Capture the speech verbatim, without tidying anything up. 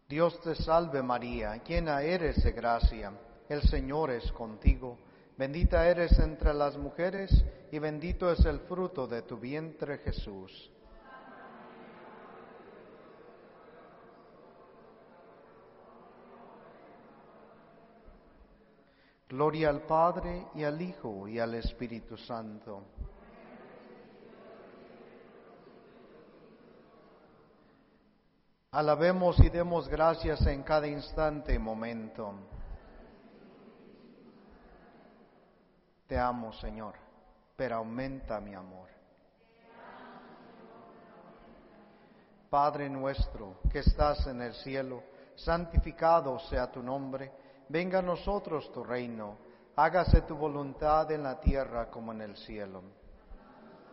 Dios te salve María, llena eres de gracia, el Señor es contigo. Bendita eres entre las mujeres y bendito es el fruto de tu vientre Jesús. Gloria al Padre, y al Hijo, y al Espíritu Santo. Alabemos y demos gracias en cada instante y momento. Te amo, Señor, pero aumenta mi amor. Padre nuestro, que estás en el cielo, santificado sea tu nombre. Venga a nosotros tu reino. Hágase tu voluntad en la tierra como en el cielo.